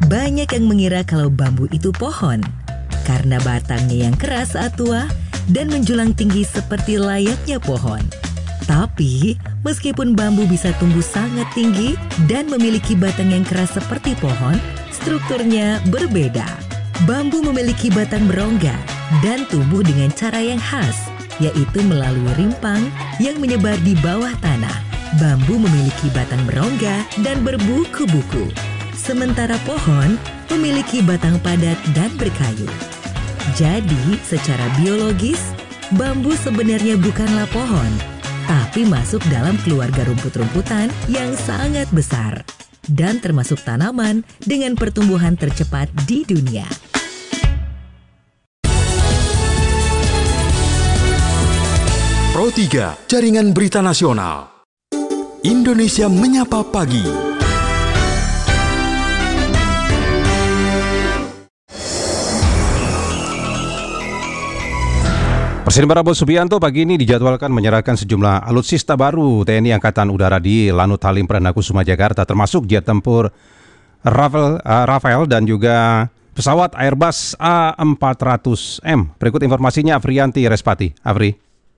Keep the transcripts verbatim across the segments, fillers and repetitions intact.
Banyak yang mengira kalau bambu itu pohon, karena batangnya yang keras saat tua dan menjulang tinggi seperti layaknya pohon. Tapi, meskipun bambu bisa tumbuh sangat tinggi dan memiliki batang yang keras seperti pohon, strukturnya berbeda. Bambu memiliki batang berongga dan tumbuh dengan cara yang khas, yaitu melalui rimpang yang menyebar di bawah tanah. Bambu memiliki batang berongga dan berbuku-buku. Sementara pohon memiliki batang padat dan berkayu. Jadi, secara biologis, bambu sebenarnya bukanlah pohon, tapi masuk dalam keluarga rumput-rumputan yang sangat besar dan termasuk tanaman dengan pertumbuhan tercepat di dunia. Pro tiga, Jaringan Berita Nasional. Indonesia Menyapa Pagi. Presiden Prabowo Subianto pagi ini dijadwalkan menyerahkan sejumlah alutsista baru T N I Angkatan Udara di Lanut Halim Perdana Kusuma Jakarta, termasuk jet tempur Rafael, uh, Rafael dan juga pesawat Airbus A empat ratus M. Berikut informasinya Afrianti Respati. Afri.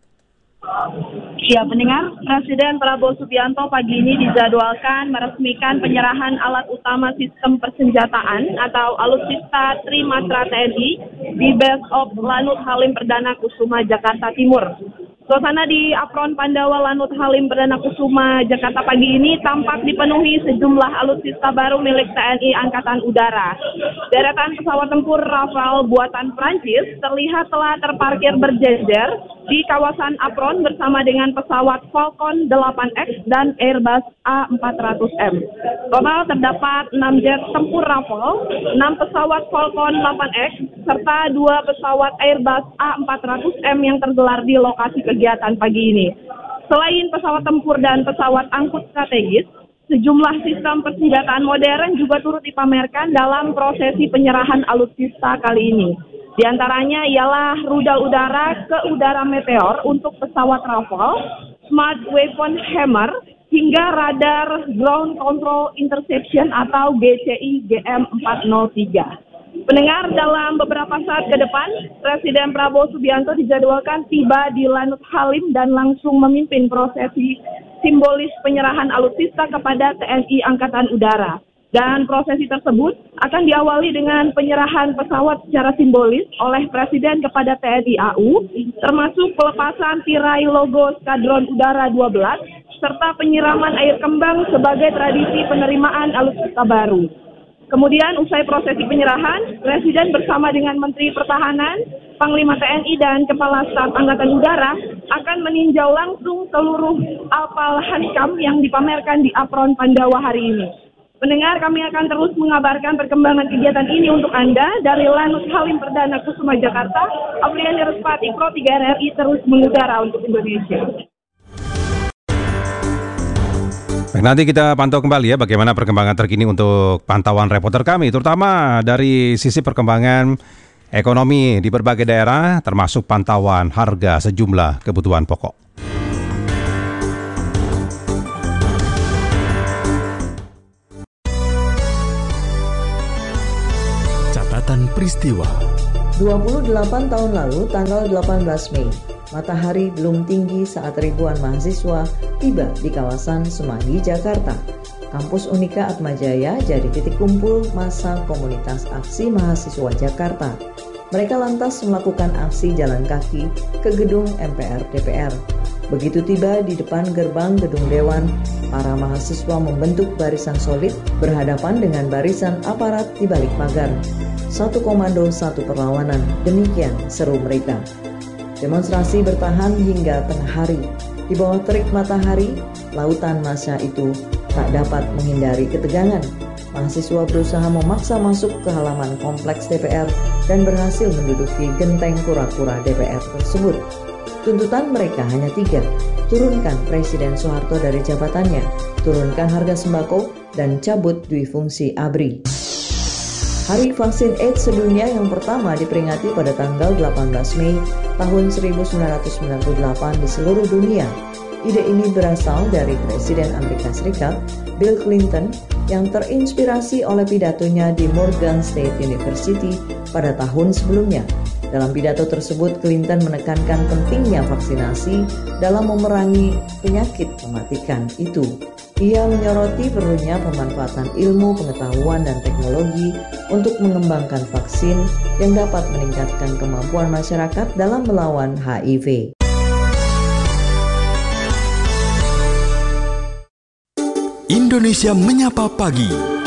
Ya, pendengar, Presiden Prabowo Subianto pagi ini dijadwalkan meresmikan penyerahan alat utama sistem persenjataan atau alutsista Trimatra T N I di Base of Lanut Halim Perdana Kusuma Jakarta Timur. Suasana di Apron Pandawa Lanut Halim Perdana Kusuma Jakarta pagi ini tampak dipenuhi sejumlah alutsista baru milik T N I Angkatan Udara. Deretan pesawat tempur Rafale buatan Prancis terlihat telah terparkir berjejer di kawasan Apron bersama dengan pesawat Falcon delapan X dan Airbus A empat ratus M. Total terdapat enam jet tempur Rafale, enam pesawat Falcon delapan X, serta dua pesawat Airbus A empat ratus M yang tergelar di lokasi kegiatan pagi ini. Selain pesawat tempur dan pesawat angkut strategis, sejumlah sistem persenjataan modern juga turut dipamerkan dalam prosesi penyerahan alutsista kali ini. Di antaranya ialah rudal udara ke udara Meteor untuk pesawat Rafale, Smart Weapon Hammer, hingga radar Ground Control Interception atau G C I G M empat nol tiga. Pendengar, dalam beberapa saat ke depan, Presiden Prabowo Subianto dijadwalkan tiba di Lanut Halim dan langsung memimpin prosesi simbolis penyerahan alutsista kepada T N I Angkatan Udara. Dan prosesi tersebut akan diawali dengan penyerahan pesawat secara simbolis oleh Presiden kepada T N I A U, termasuk pelepasan tirai logo Skadron Udara dua belas, serta penyiraman air kembang sebagai tradisi penerimaan alutsista baru. Kemudian usai prosesi penyerahan, Presiden bersama dengan Menteri Pertahanan, Panglima T N I dan Kepala Staf Angkatan Udara akan meninjau langsung seluruh Alpal Hankam yang dipamerkan di Apron Pandawa hari ini. Pendengar, kami akan terus mengabarkan perkembangan kegiatan ini untuk Anda dari Lanut Halim Perdana Kusuma Jakarta. Afrianti Respati, Pro tiga R R I terus mengudara untuk Indonesia. Baik, nanti kita pantau kembali ya bagaimana perkembangan terkini untuk pantauan reporter kami, terutama dari sisi perkembangan ekonomi di berbagai daerah, termasuk pantauan harga sejumlah kebutuhan pokok. Catatan peristiwa. dua puluh delapan tahun lalu, tanggal delapan belas Mei, matahari belum tinggi saat ribuan mahasiswa tiba di kawasan Semanggi, Jakarta. Kampus Unika Atmajaya jadi titik kumpul massa komunitas aksi mahasiswa Jakarta. Mereka lantas melakukan aksi jalan kaki ke gedung M P R D P R. Begitu tiba di depan gerbang gedung Dewan, para mahasiswa membentuk barisan solid berhadapan dengan barisan aparat di balik pagar. Satu komando, satu perlawanan, demikian seru mereka. Demonstrasi bertahan hingga tengah hari. Di bawah terik matahari, lautan massa itu tak dapat menghindari ketegangan. Mahasiswa berusaha memaksa masuk ke halaman kompleks D P R dan berhasil menduduki genteng kura-kura D P R tersebut. Tuntutan mereka hanya tiga, turunkan Presiden Soeharto dari jabatannya, turunkan harga sembako, dan cabut duifungsi A B R I. Hari Vaksin AIDS Sedunia yang pertama diperingati pada tanggal delapan belas Mei tahun seribu sembilan ratus sembilan puluh delapan di seluruh dunia. Ide ini berasal dari Presiden Amerika Serikat, Bill Clinton, yang terinspirasi oleh pidatonya di Morgan State University pada tahun sebelumnya. Dalam pidato tersebut, Clinton menekankan pentingnya vaksinasi dalam memerangi penyakit mematikan itu. Ia menyoroti perlunya pemanfaatan ilmu, pengetahuan, dan teknologi untuk mengembangkan vaksin yang dapat meningkatkan kemampuan masyarakat dalam melawan H I V. Indonesia Menyapa Pagi.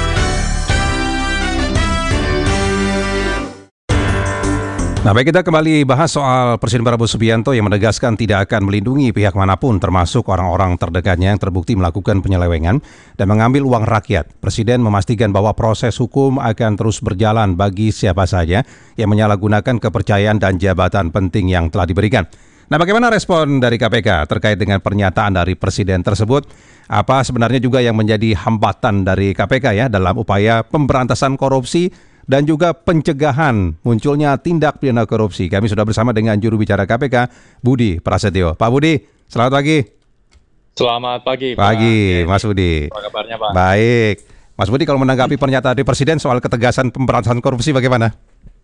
Nah, baik, kita kembali bahas soal Presiden Prabowo Subianto yang menegaskan tidak akan melindungi pihak manapun termasuk orang-orang terdekatnya yang terbukti melakukan penyelewengan dan mengambil uang rakyat. Presiden memastikan bahwa proses hukum akan terus berjalan bagi siapa saja yang menyalahgunakan kepercayaan dan jabatan penting yang telah diberikan. Nah, bagaimana respon dari K P K terkait dengan pernyataan dari Presiden tersebut? Apa sebenarnya juga yang menjadi hambatan dari K P K ya dalam upaya pemberantasan korupsi dan juga pencegahan munculnya tindak pidana korupsi? Kami sudah bersama dengan juru bicara K P K, Budi Prasetyo. Pak Budi, selamat pagi. Selamat pagi. Pagi, Pak. Mas Budi. Apa kabarnya, Pak? Baik. Mas Budi, kalau menanggapi pernyataan dari Presiden soal ketegasan pemberantasan korupsi bagaimana?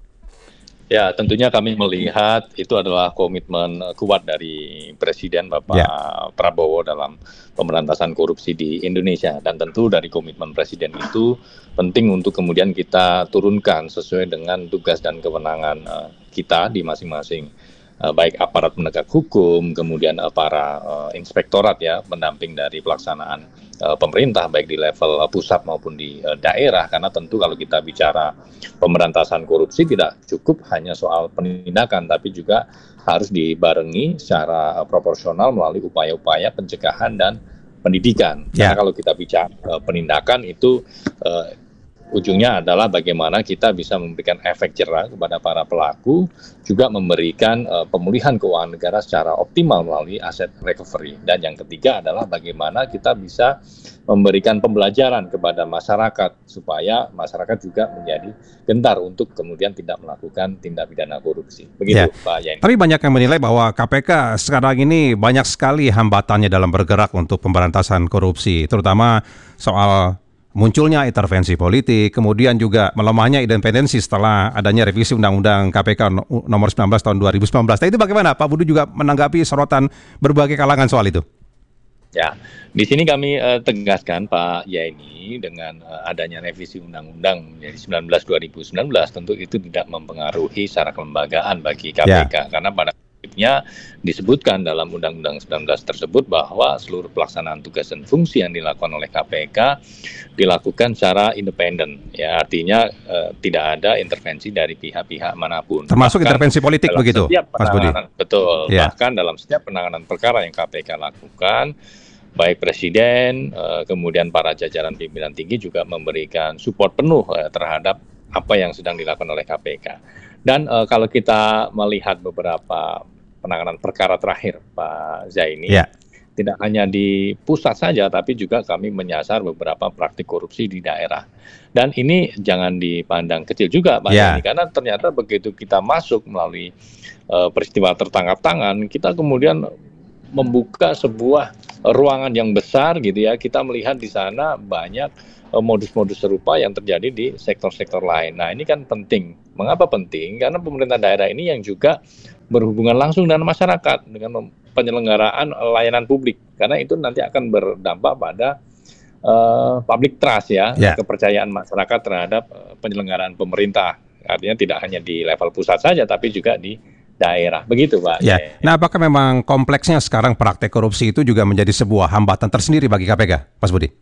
Ya, tentunya kami melihat itu adalah komitmen kuat dari Presiden Bapak ya. Prabowo dalam pemberantasan korupsi di Indonesia. Dan tentu dari komitmen Presiden itu penting untuk kemudian kita turunkan sesuai dengan tugas dan kewenangan uh, kita di masing-masing. Uh, baik aparat penegak hukum, kemudian uh, para uh, inspektorat ya, pendamping dari pelaksanaan uh, pemerintah baik di level uh, pusat maupun di uh, daerah. Karena tentu kalau kita bicara pemberantasan korupsi tidak cukup hanya soal penindakan, tapi juga harus dibarengi secara uh, proporsional melalui upaya-upaya pencegahan dan pendidikan. Ya. Karena kalau kita bicara uh, penindakan itu uh, ujungnya adalah bagaimana kita bisa memberikan efek jerah kepada para pelaku, juga memberikan uh, pemulihan keuangan negara secara optimal melalui aset recovery. Dan yang ketiga adalah bagaimana kita bisa memberikan pembelajaran kepada masyarakat supaya masyarakat juga menjadi gentar untuk kemudian tidak melakukan tindak pidana korupsi. Begitu, ya. Pak Yani. Tapi banyak yang menilai bahwa K P K sekarang ini banyak sekali hambatannya dalam bergerak untuk pemberantasan korupsi, terutama soal munculnya intervensi politik, kemudian juga melemahnya independensi setelah adanya revisi Undang-Undang K P K nomor sembilan belas tahun dua ribu sembilan belas. Nah, itu bagaimana Pak Budi juga menanggapi sorotan berbagai kalangan soal itu? Ya, di sini kami uh, tegaskan Pak Yani dengan uh, adanya revisi Undang-Undang menjadi sembilan belas dua ribu sembilan belas tentu itu tidak mempengaruhi secara kelembagaan bagi K P K ya. Karena pada prinsipnya disebutkan dalam Undang-Undang sembilan belas tersebut bahwa seluruh pelaksanaan tugas dan fungsi yang dilakukan oleh K P K dilakukan secara independen. Ya, artinya uh, tidak ada intervensi dari pihak-pihak manapun. Termasuk bahkan intervensi politik begitu, Mas Budi? Betul. Ya. Bahkan dalam setiap penanganan perkara yang K P K lakukan, baik Presiden, uh, kemudian para jajaran pimpinan tinggi juga memberikan support penuh uh, terhadap apa yang sedang dilakukan oleh K P K. Dan uh, kalau kita melihat beberapa penanganan perkara terakhir Pak Zaini, yeah. tidak hanya di pusat saja, tapi juga kami menyasar beberapa praktik korupsi di daerah. Dan ini jangan dipandang kecil juga Pak yeah. Zaini, karena ternyata begitu kita masuk melalui uh, peristiwa tertangkap tangan, kita kemudian membuka sebuah ruangan yang besar gitu ya. Kita melihat di sana banyak uh, modus-modus serupa yang terjadi di sektor-sektor lain. Nah, ini kan penting. Mengapa penting? Karena pemerintah daerah ini yang juga berhubungan langsung dengan masyarakat, dengan penyelenggaraan layanan publik. Karena itu nanti akan berdampak pada uh, public trust ya, yeah. kepercayaan masyarakat terhadap uh, penyelenggaraan pemerintah. Artinya tidak hanya di level pusat saja, tapi juga di daerah. Begitu, Pak. Ya. Nah, apakah memang kompleksnya sekarang praktek korupsi itu juga menjadi sebuah hambatan tersendiri bagi K P K, Mas Budi?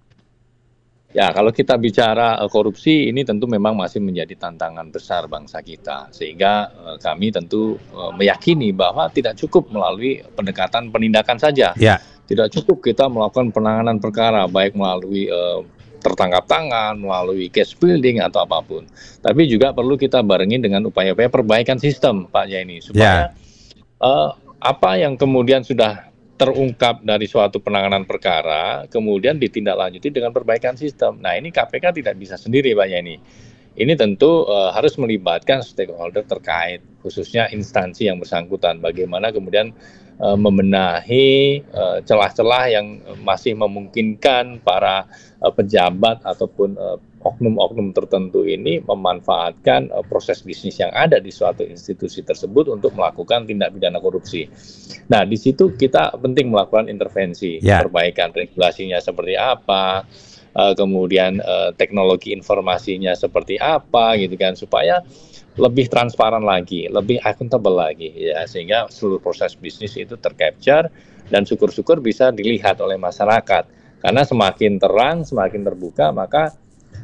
Ya, kalau kita bicara uh, korupsi, ini tentu memang masih menjadi tantangan besar bangsa kita. Sehingga uh, kami tentu uh, meyakini bahwa tidak cukup melalui pendekatan penindakan saja. Ya. Tidak cukup kita melakukan penanganan perkara, baik melalui uh, tertangkap tangan, melalui case building atau apapun. Tapi juga perlu kita barengin dengan upaya-upaya perbaikan sistem, Pak Yani. Supaya ya. uh, apa yang kemudian sudah terungkap dari suatu penanganan perkara, kemudian ditindaklanjuti dengan perbaikan sistem. Nah, ini K P K tidak bisa sendiri, Pak Yani. Ini tentu uh, harus melibatkan stakeholder terkait, khususnya instansi yang bersangkutan. Bagaimana kemudian uh, membenahi uh, celah-celah yang masih memungkinkan para uh, pejabat ataupun uh, oknum-oknum tertentu ini memanfaatkan uh, proses bisnis yang ada di suatu institusi tersebut untuk melakukan tindak pidana korupsi. Nah, di situ kita penting melakukan intervensi, Ya. perbaikan regulasinya seperti apa, uh, kemudian uh, teknologi informasinya seperti apa, gitu kan, supaya lebih transparan lagi, lebih akuntabel lagi, ya, sehingga seluruh proses bisnis itu tercapture dan syukur-syukur bisa dilihat oleh masyarakat. Karena semakin terang, semakin terbuka, maka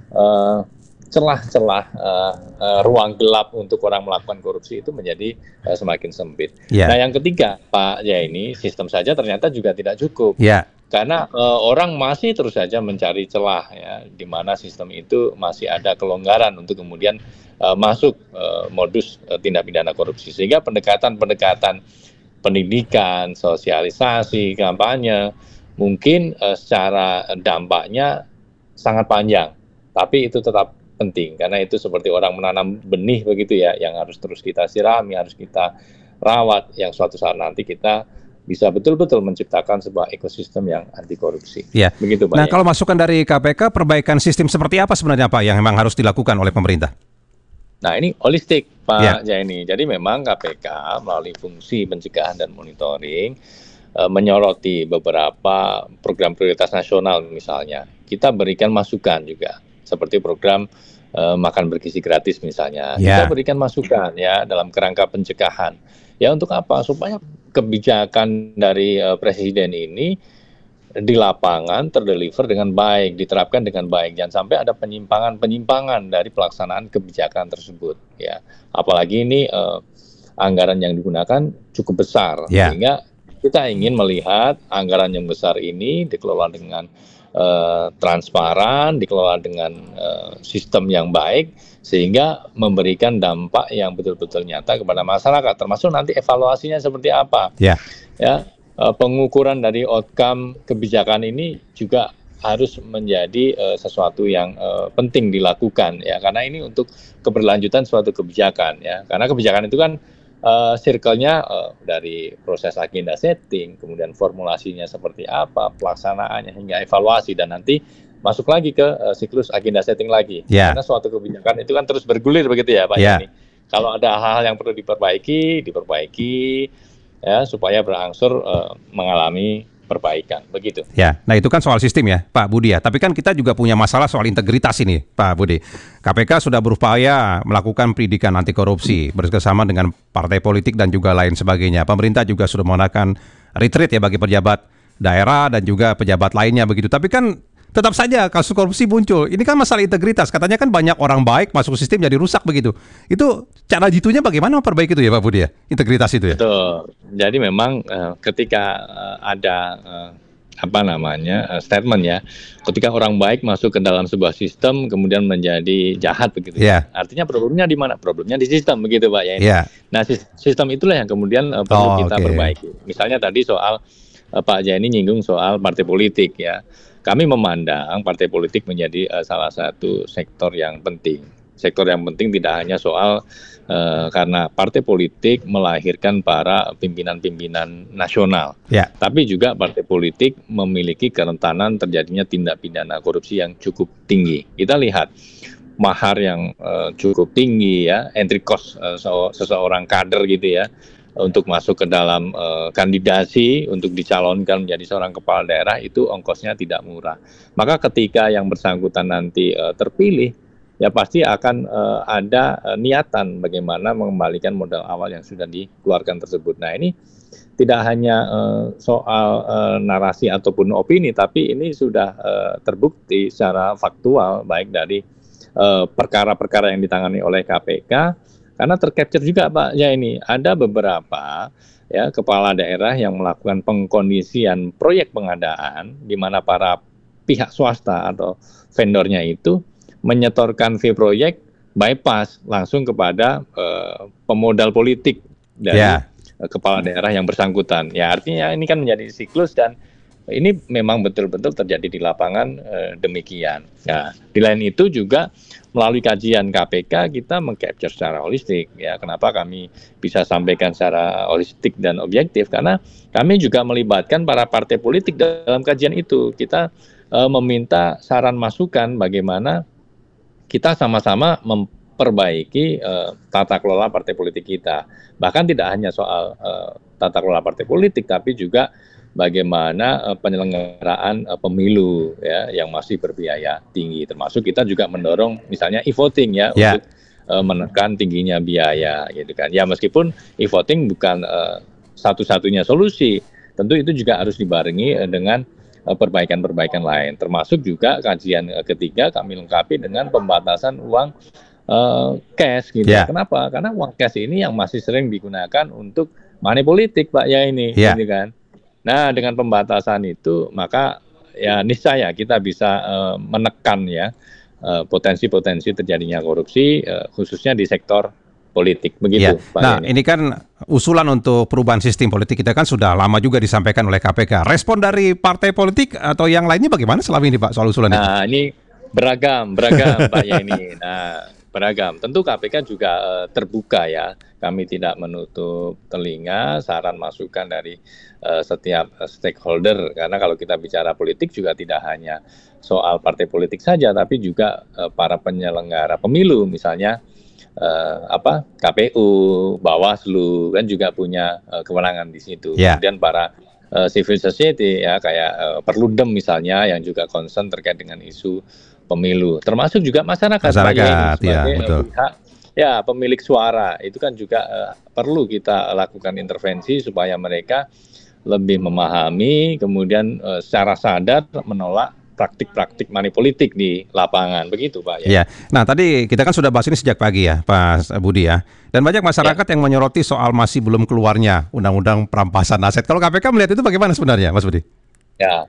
uh, celah-celah uh, uh, ruang gelap untuk orang melakukan korupsi itu menjadi uh, semakin sempit. Ya. Nah, yang ketiga, Pak Jaini, sistem saja ternyata juga tidak cukup. Ya. Karena uh, orang masih terus saja mencari celah, ya, di mana sistem itu masih ada kelonggaran untuk kemudian uh, masuk uh, modus uh, tindak pidana korupsi. Sehingga pendekatan-pendekatan pendidikan, sosialisasi, kampanye, mungkin uh, secara dampaknya sangat panjang. Tapi itu tetap penting, karena itu seperti orang menanam benih begitu ya, yang harus terus kita sirami, harus kita rawat, yang suatu saat nanti kita bisa betul-betul menciptakan sebuah ekosistem yang anti korupsi. Ya. Begitu, Pak. Nah, Ya. kalau masukan dari K P K, perbaikan sistem seperti apa sebenarnya Pak yang memang harus dilakukan oleh pemerintah? Nah, ini holistik, Pak Ya. Jaini. Jadi memang K P K melalui fungsi pencegahan dan monitoring eh, menyoroti beberapa program prioritas nasional misalnya. Kita berikan masukan juga, seperti program eh, makan bergizi gratis misalnya. Ya. Kita berikan masukan ya dalam kerangka pencegahan. Ya, untuk apa? Supaya kebijakan dari uh, presiden ini di lapangan terdeliver dengan baik, diterapkan dengan baik, jangan sampai ada penyimpangan-penyimpangan dari pelaksanaan kebijakan tersebut. Ya, apalagi ini uh, anggaran yang digunakan cukup besar, Ya. sehingga kita ingin melihat anggaran yang besar ini dikelola dengan uh, transparan, dikelola dengan uh, sistem yang baik, sehingga memberikan dampak yang betul-betul nyata kepada masyarakat, termasuk nanti evaluasinya seperti apa. Ya. Ya, uh, pengukuran dari outcome kebijakan ini juga harus menjadi uh, sesuatu yang uh, penting dilakukan, ya, karena ini untuk keberlanjutan suatu kebijakan, ya, karena kebijakan itu kan uh, circle-nya uh, dari proses agenda setting, kemudian formulasinya seperti apa, pelaksanaannya hingga evaluasi, dan nanti masuk lagi ke uh, siklus agenda setting lagi. Ya. Karena suatu kebijakan itu kan terus bergulir begitu ya, Pak Ya. Yani. Kalau ada hal-hal yang perlu diperbaiki, diperbaiki, ya, supaya berangsur uh, mengalami perbaikan, begitu. Ya, nah itu kan soal sistem ya, Pak Budi ya. Tapi kan kita juga punya masalah soal integritas ini, Pak Budi. K P K sudah berupaya melakukan pendidikan anti korupsi bersama dengan partai politik dan juga lain sebagainya. Pemerintah juga sudah mengadakan retreat ya bagi pejabat daerah dan juga pejabat lainnya begitu. Tapi kan tetap saja kasus korupsi muncul. Ini kan masalah integritas. Katanya kan banyak orang baik masuk sistem jadi rusak begitu. Itu cara jitunya bagaimana memperbaiki itu ya Pak Budi ya? Integritas itu ya? Betul. Jadi memang uh, ketika uh, ada uh, apa namanya uh, statement ya, ketika orang baik masuk ke dalam sebuah sistem kemudian menjadi jahat begitu. Yeah. Artinya problemnya di mana? Problemnya di sistem begitu, Pak ya. Yeah. Nah, sistem itulah yang kemudian uh, perlu Oh, kita okay. perbaiki. Misalnya tadi soal uh, Pak Jaini nyinggung soal partai politik ya. Kami memandang partai politik menjadi uh, salah satu sektor yang penting. Sektor yang penting tidak hanya soal uh, karena partai politik melahirkan para pimpinan-pimpinan nasional, Ya. tapi juga partai politik memiliki kerentanan terjadinya tindak pidana korupsi yang cukup tinggi. Kita lihat mahar yang uh, cukup tinggi ya, entry cost uh, seseorang kader gitu ya, untuk masuk ke dalam uh, kandidasi untuk dicalonkan menjadi seorang kepala daerah itu ongkosnya tidak murah. Maka ketika yang bersangkutan nanti uh, terpilih, ya pasti akan uh, ada uh, niatan bagaimana mengembalikan modal awal yang sudah dikeluarkan tersebut. Nah, ini tidak hanya uh, soal uh, narasi ataupun opini, tapi ini sudah uh, terbukti secara faktual baik dari uh, perkara-perkara yang ditangani oleh K P K. Karena tercapture juga Pak ya, ini ada beberapa ya kepala daerah yang melakukan pengkondisian proyek pengadaan di mana para pihak swasta atau vendornya itu menyetorkan fee proyek bypass langsung kepada uh, pemodal politik dari Ya. uh, kepala daerah yang bersangkutan. Ya artinya ini kan menjadi siklus dan ini memang betul-betul terjadi di lapangan eh, demikian. Nah, di lain itu juga melalui kajian K P K kita mengcapture secara holistik. Ya, kenapa kami bisa sampaikan secara holistik dan objektif? Karena kami juga melibatkan para partai politik dalam kajian itu. Kita eh, meminta saran masukan bagaimana kita sama-sama memperbaiki uh, tata kelola partai politik kita. Bahkan tidak hanya soal uh, tata kelola partai politik, tapi juga bagaimana uh, penyelenggaraan uh, pemilu ya yang masih berbiaya tinggi. Termasuk kita juga mendorong misalnya e-voting ya yeah. untuk uh, menekan tingginya biaya, gitu kan. Ya meskipun e-voting bukan uh, satu-satunya solusi, tentu itu juga harus dibarengi uh, dengan perbaikan-perbaikan lain, termasuk juga kajian ketiga kami lengkapi dengan pembatasan uang uh, cash gitu. Yeah. Kenapa? Karena uang cash ini yang masih sering digunakan untuk money politik, Pak ya ini, yeah. gitu kan. Nah, dengan pembatasan itu maka ya niscaya kita bisa uh, menekan ya uh, potensi-potensi terjadinya korupsi uh, khususnya di sektor politik begitu, ya. Pak. Nah, ini. ini kan usulan untuk perubahan sistem politik kita kan sudah lama juga disampaikan oleh K P K. Respon dari partai politik atau yang lainnya bagaimana selama ini, Pak, soal usulan nah, itu? Nah, ini beragam, beragam, Pak Yani. Nah, beragam. Tentu K P K juga uh, terbuka ya. Kami tidak menutup telinga saran masukan dari uh, setiap uh, stakeholder. Karena kalau kita bicara politik juga tidak hanya soal partai politik saja, tapi juga uh, para penyelenggara pemilu, misalnya. Uh, apa K P U, Bawaslu kan juga punya uh, kewenangan di situ. Yeah. Kemudian para uh, civil society ya kayak uh, Perludem misalnya yang juga concern terkait dengan isu pemilu. Termasuk juga masyarakat, masyarakat ya, sebagai betul. pihak ya pemilik suara. Itu kan juga uh, perlu kita lakukan intervensi supaya mereka lebih memahami, kemudian uh, secara sadar menolak praktik-praktik money politik di lapangan, begitu Pak. Ya. Ya. Nah tadi kita kan sudah bahas ini sejak pagi ya Pak Budi ya. Dan banyak masyarakat ya. yang menyoroti soal masih belum keluarnya Undang-Undang Perampasan Aset. Kalau K P K melihat itu bagaimana sebenarnya Mas Budi? Ya,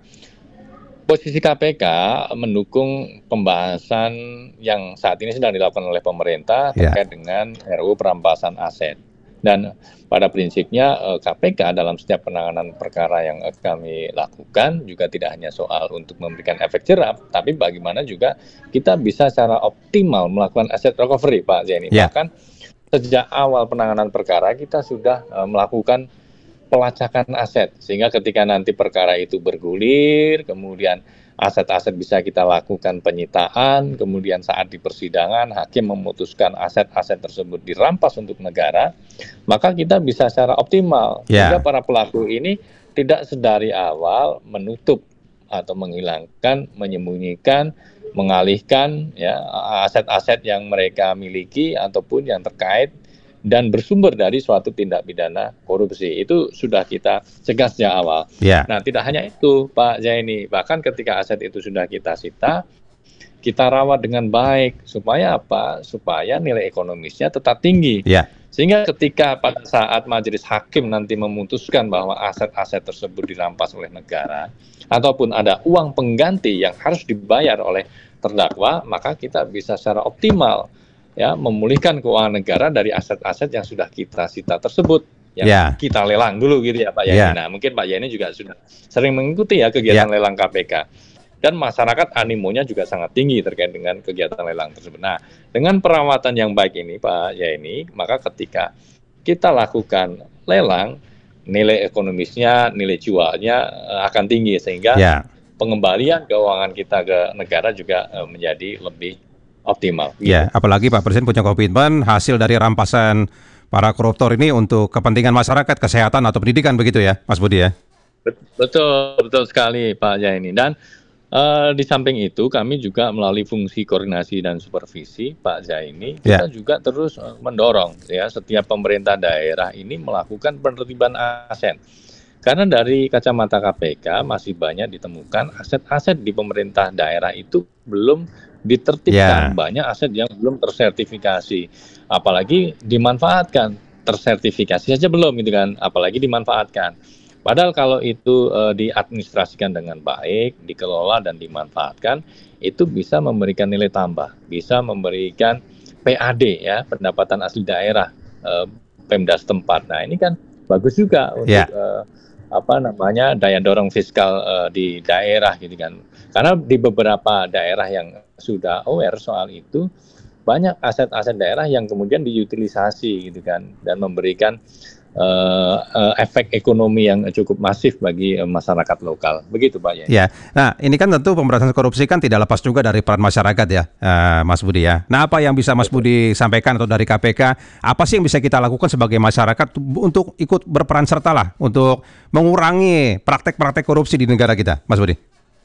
posisi K P K mendukung pembahasan yang saat ini sedang dilakukan oleh pemerintah terkait ya. dengan R U Perampasan Aset. Dan pada prinsipnya K P K dalam setiap penanganan perkara yang kami lakukan juga tidak hanya soal untuk memberikan efek jerah, tapi bagaimana juga kita bisa secara optimal melakukan asset recovery, Pak Zaini. Yeah. Bahkan sejak awal penanganan perkara kita sudah uh, melakukan pelacakan aset, sehingga ketika nanti perkara itu bergulir, kemudian aset-aset bisa kita lakukan penyitaan, kemudian saat di persidangan hakim memutuskan aset-aset tersebut dirampas untuk negara, maka kita bisa secara optimal, yeah. sehingga para pelaku ini tidak sedari awal menutup atau menghilangkan, menyembunyikan, mengalihkan ya aset-aset yang mereka miliki ataupun yang terkait dan bersumber dari suatu tindak pidana korupsi. Itu sudah kita cegah sejak awal. Yeah. Nah, tidak hanya itu, Pak Zaini. Bahkan ketika aset itu sudah kita sita, kita rawat dengan baik. Supaya apa? Supaya nilai ekonomisnya tetap tinggi. Yeah. Sehingga ketika pada saat majelis hakim nanti memutuskan bahwa aset-aset tersebut dirampas oleh negara, ataupun ada uang pengganti yang harus dibayar oleh terdakwa, maka kita bisa secara optimal ya memulihkan keuangan negara dari aset-aset yang sudah kita sita tersebut yang yeah. kita lelang dulu gitu ya Pak Yani. Yeah. Nah mungkin Pak Yani juga sudah sering mengikuti ya kegiatan yeah. lelang K P K dan masyarakat animonya juga sangat tinggi terkait dengan kegiatan lelang tersebut. Nah dengan perawatan yang baik ini Pak Yani, maka ketika kita lakukan lelang nilai ekonomisnya, nilai jualnya uh, akan tinggi sehingga yeah. pengembalian keuangan kita ke negara juga uh, menjadi lebih optimal. Gitu. Ya, apalagi Pak Presiden punya komitmen hasil dari rampasan para koruptor ini untuk kepentingan masyarakat, kesehatan atau pendidikan begitu ya, Mas Budi ya? Betul, betul sekali Pak Zaini. Dan uh, di samping itu kami juga melalui fungsi koordinasi dan supervisi Pak Zaini, kita ya. juga terus uh, mendorong ya setiap pemerintah daerah ini melakukan penertiban aset. Karena dari kacamata K P K masih banyak ditemukan aset-aset di pemerintah daerah itu belum ditertibkan, yeah. banyak aset yang belum tersertifikasi, apalagi dimanfaatkan, tersertifikasi saja belum gitu kan, apalagi dimanfaatkan. Padahal kalau itu e, diadministrasikan dengan baik, dikelola dan dimanfaatkan, itu bisa memberikan nilai tambah, bisa memberikan P A D ya, pendapatan asli daerah, e, Pemda setempat. Nah ini kan bagus juga untuk yeah. e, apa namanya daya dorong fiskal uh, di daerah gitu kan. Karena di beberapa daerah yang sudah aware soal itu, banyak aset-aset daerah yang kemudian diutilisasi gitu kan, dan memberikan uh, uh, efek ekonomi yang cukup masif bagi uh, masyarakat lokal. Begitu Pak ya. Ya, nah ini kan tentu pemberantasan korupsi kan tidak lepas juga dari peran masyarakat ya, uh, Mas Budi ya. Nah apa yang bisa Mas Budi sampaikan atau dari K P K, apa sih yang bisa kita lakukan sebagai masyarakat untuk ikut berperan serta lah untuk mengurangi praktek-praktek korupsi di negara kita, Mas Budi?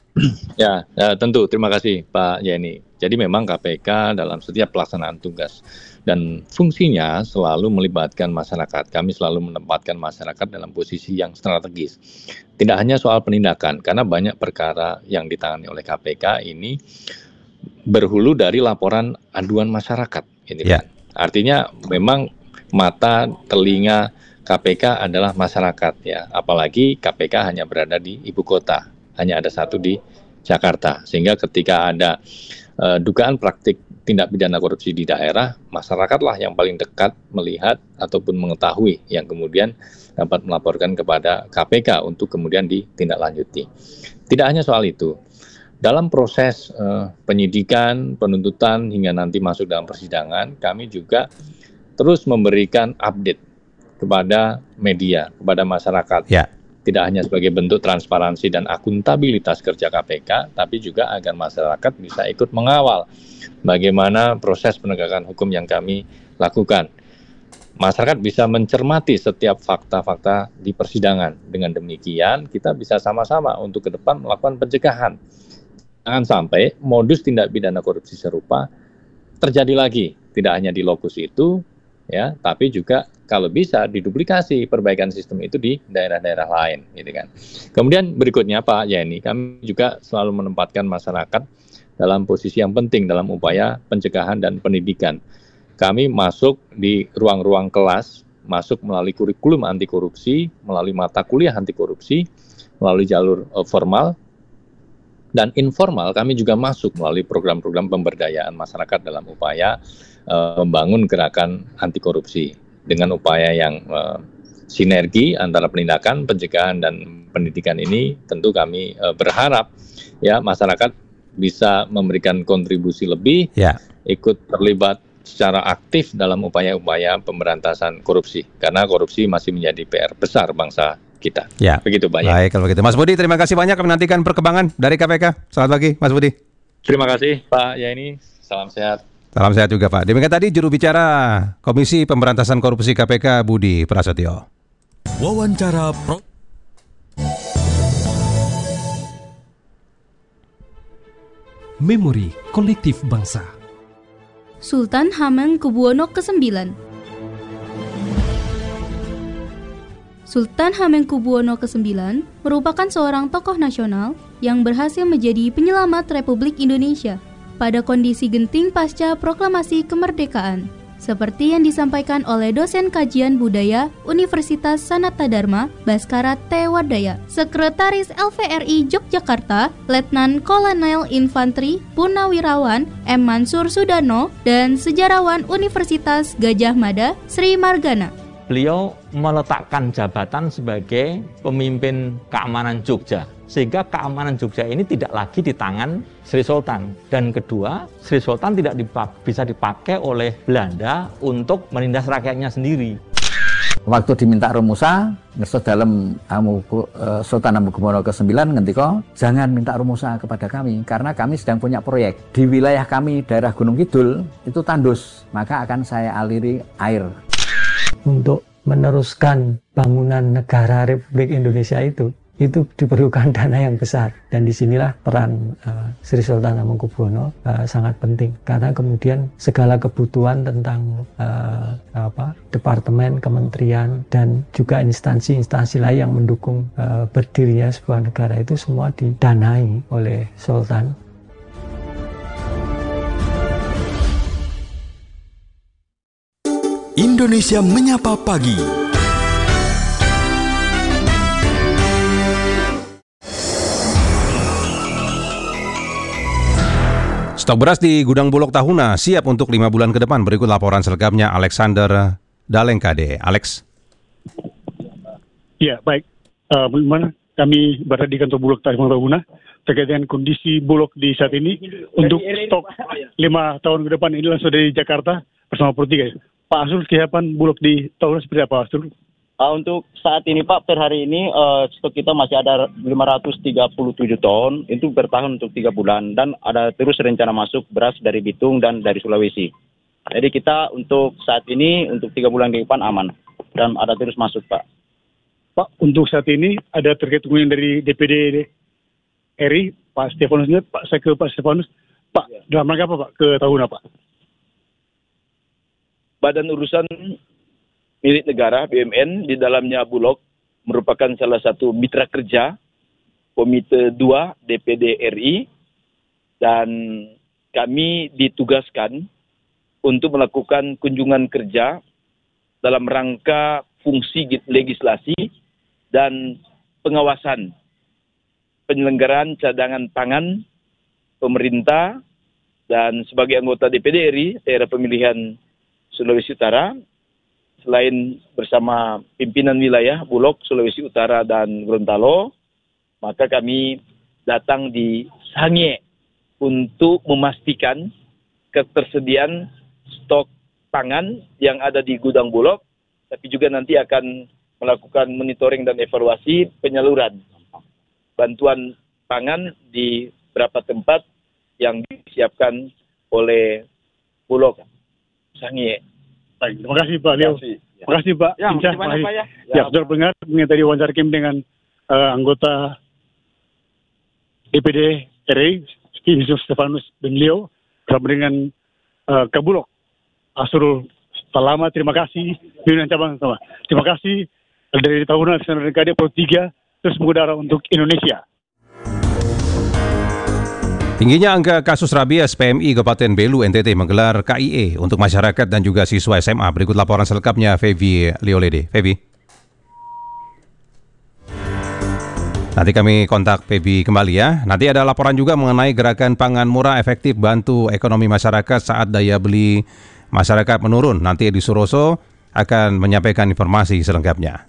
Ya, ya, tentu. Terima kasih Pak Yeni. Jadi memang K P K dalam setiap pelaksanaan tugas dan fungsinya selalu melibatkan masyarakat. Kami selalu menempatkan masyarakat dalam posisi yang strategis. Tidak hanya soal penindakan, karena banyak perkara yang ditangani oleh K P K ini berhulu dari laporan aduan masyarakat. Ini ya. kan. Artinya memang mata, telinga K P K adalah masyarakat ya. Apalagi K P K hanya berada di ibu kota. Hanya ada satu di Jakarta, sehingga ketika ada uh, dugaan praktik tindak pidana korupsi di daerah, masyarakatlah yang paling dekat melihat ataupun mengetahui yang kemudian dapat melaporkan kepada K P K untuk kemudian ditindaklanjuti. Tidak hanya soal itu, dalam proses uh, penyidikan, penuntutan hingga nanti masuk dalam persidangan, kami juga terus memberikan update kepada media, kepada masyarakat. Ya. Tidak hanya sebagai bentuk transparansi dan akuntabilitas kerja K P K, tapi juga agar masyarakat bisa ikut mengawal bagaimana proses penegakan hukum yang kami lakukan. Masyarakat bisa mencermati setiap fakta-fakta di persidangan. Dengan demikian, kita bisa sama-sama untuk ke depan melakukan pencegahan. Jangan sampai modus tindak pidana korupsi serupa terjadi lagi, tidak hanya di lokus itu, ya, tapi juga kalau bisa diduplikasi perbaikan sistem itu di daerah-daerah lain, gitu kan. Kemudian berikutnya Pak Yeni, kami juga selalu menempatkan masyarakat dalam posisi yang penting dalam upaya pencegahan dan pendidikan. Kami masuk di ruang-ruang kelas, masuk melalui kurikulum anti korupsi, melalui mata kuliah anti korupsi, melalui jalur uh, formal dan informal. Kami juga masuk melalui program-program pemberdayaan masyarakat dalam upaya uh, membangun gerakan anti korupsi. Dengan upaya yang uh, sinergi antara penindakan, pencegahan, dan pendidikan ini, tentu kami uh, berharap ya masyarakat bisa memberikan kontribusi lebih, ya. Ikut terlibat secara aktif dalam upaya-upaya pemberantasan korupsi, karena korupsi masih menjadi P R besar bangsa kita. Ya. Begitu Pak. Baik, kalau begitu Mas Budi, terima kasih banyak. Kami nantikan perkembangan dari K P K. Selamat pagi Mas Budi. Terima kasih Pak Yeni, salam sehat. Salam sehat juga Pak. Demikian tadi juru bicara Komisi Pemberantasan Korupsi K P K Budi Prasetyo. Wawancara Pro. Memori Kolektif Bangsa. Sultan Hamengkubuwono kesembilan. Sultan Hamengkubuwono kesembilan merupakan seorang tokoh nasional yang berhasil menjadi penyelamat Republik Indonesia pada kondisi genting pasca proklamasi kemerdekaan, seperti yang disampaikan oleh dosen kajian budaya Universitas Sanata Dharma, Baskara T. Wardaya, Sekretaris L V R I Yogyakarta, Letnan Kolonel Infanteri Purnawirawan M. Mansur Sudarno, dan sejarawan Universitas Gadjah Mada, Sri Margana. Beliau meletakkan jabatan sebagai pemimpin keamanan Jogja, sehingga keamanan Jogja ini tidak lagi di tangan Sri Sultan. Dan kedua, Sri Sultan tidak dipak- bisa dipakai oleh Belanda untuk menindas rakyatnya sendiri. Waktu diminta rumusa, ngesot dalam amu, uh, Sultan Hamengkubuwono kesembilan ngendika, jangan minta rumusa kepada kami, karena kami sedang punya proyek. Di wilayah kami, daerah Gunung Kidul, itu tandus, maka akan saya aliri air. Untuk meneruskan bangunan negara Republik Indonesia itu, itu diperlukan dana yang besar, dan disinilah peran uh, Sri Sultan Hamengkubuwono uh, sangat penting, karena kemudian segala kebutuhan tentang uh, apa departemen, kementerian, dan juga instansi-instansi lain yang mendukung uh, berdirinya sebuah negara itu semua didanai oleh Sultan. Indonesia Menyapa Pagi. Stok beras di gudang Bulog Tahuna siap untuk lima bulan ke depan. Berikut laporan selengkapnya Alexander Dalengkade. Alex. Ya, baik. uh, bagaimana kami berada di kantor Bulog Tarimang Ragunan terkait dengan kondisi Bulog di saat ini untuk stok lima tahun ke depan ini langsung dari Jakarta bersama Pro tiga. Pak Asrul, kesiapan Bulog di tahun seperti apa, Asrul? Uh, untuk saat ini Pak, per hari ini uh, stok kita masih ada lima ratus tiga puluh tujuh ton, itu bertahan untuk tiga bulan, dan ada terus rencana masuk beras dari Bitung dan dari Sulawesi. Jadi kita untuk saat ini, untuk tiga bulan ke depan aman, dan ada terus masuk Pak. Pak, untuk saat ini ada terkait hubungan dari D P D R I, Pak Stefanus, Pak, saya ke Pak Stefanus. Pak, ya. Dalam rangka apa Pak, ke tahun apa? Badan Urusan Milik Negara B U M N di dalamnya Bulog merupakan salah satu mitra kerja Komite dua D P D R I, dan kami ditugaskan untuk melakukan kunjungan kerja dalam rangka fungsi legislasi dan pengawasan penyelenggaraan cadangan pangan pemerintah, dan sebagai anggota D P D R I daerah pemilihan Sulawesi Utara, selain bersama pimpinan wilayah Bulog, Sulawesi Utara, dan Gorontalo, maka kami datang di Sangihe untuk memastikan ketersediaan stok pangan yang ada di gudang Bulog, tapi juga nanti akan melakukan monitoring dan evaluasi penyaluran bantuan pangan di beberapa tempat yang disiapkan oleh Bulog Sangihe. Baik, terima kasih Pak Leo. Terima kasih Pak. Ya, Insya, terima kasih Pak ya. Ya, sudah dengar mengenai tadi wawancara Kim dengan uh, anggota D P D R I, Yusuf Stefanus dan Leo, bersama dengan uh, Kabulog Asrul Salama. Terima kasih. Pimpinan cabang sama. Terima kasih dari tahunan Senat D K D Pro tiga terus mengudara untuk Indonesia. Tingginya angka kasus rabies, P M I Kabupaten Belu N T T menggelar K I E untuk masyarakat dan juga siswa S M A. Berikut laporan selengkapnya Fevi Liolede. Fevi. Nanti kami kontak Fevi kembali ya. Nanti ada laporan juga mengenai gerakan pangan murah efektif bantu ekonomi masyarakat saat daya beli masyarakat menurun. Nanti Edi Suroso akan menyampaikan informasi selengkapnya.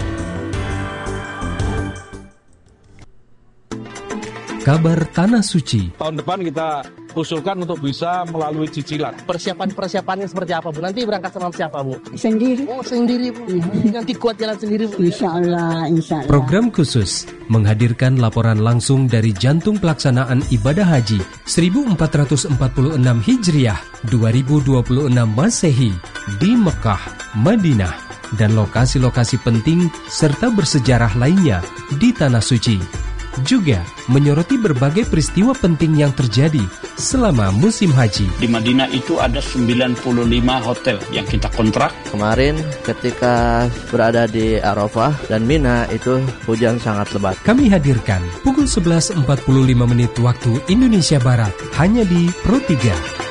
Kabar Tanah Suci. Tahun depan kita usulkan untuk bisa melalui cicilan. Persiapan-persiapannya seperti apa, Bu? Nanti berangkat sama siapa, Bu? Sendiri. Oh, sendiri, Bu. Nanti kuat jalan sendiri, Bu. Insya Allah, insya Allah. Program khusus menghadirkan laporan langsung dari jantung pelaksanaan ibadah haji seribu empat ratus empat puluh enam Hijriah dua ribu dua puluh enam Masehi di Mekah, Madinah, dan lokasi-lokasi penting serta bersejarah lainnya di Tanah Suci. Juga menyoroti berbagai peristiwa penting yang terjadi selama musim haji. Di Madinah itu ada sembilan puluh lima hotel yang kita kontrak. Kemarin ketika berada di Arafah dan Mina itu hujan sangat lebat. Kami hadirkan pukul sebelas empat puluh lima menit waktu Indonesia Barat hanya di Pro tiga.